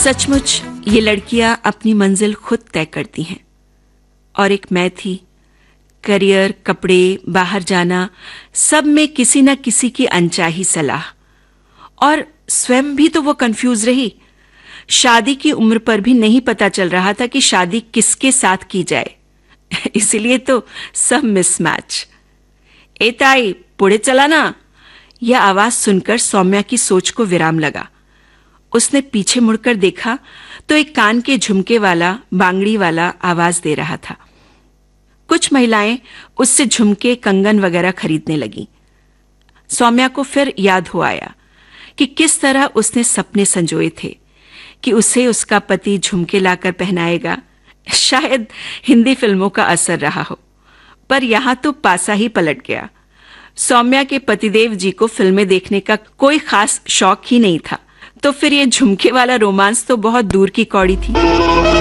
सचमुच ये लड़कियां अपनी मंजिल खुद तय करती हैं, और एक मैं थी, करियर, कपड़े, बाहर जाना, सब में किसी न किसी की अनचाही सलाह। और स्वयं भी तो वो कंफ्यूज रही। शादी की उम्र पर भी नहीं पता चल रहा था कि शादी किसके साथ की जाए। इसीलिए तो सब मिसमैच। ए ताई, पुढे चला ना। यह आवाज सुनकर सौम्या की सोच को विराम लगा। उसने पीछे मुड़कर देखा तो एक कान के झुमके वाला, बांगड़ी वाला आवाज दे रहा था। कुछ महिलाएं उससे झुमके, कंगन वगैरह खरीदने लगी। सौम्या को फिर याद हो आया कि किस तरह उसने सपने संजोए थे कि उसे उसका पति झुमके लाकर पहनाएगा। शायद हिंदी फिल्मों का असर रहा हो, पर यहां तो पासा ही पलट गया। सौम्या के पतिदेव जी को फिल्में देखने का कोई खास शौक ही नहीं था, तो फिर ये झुमके वाला रोमांस तो बहुत दूर की कौड़ी थी।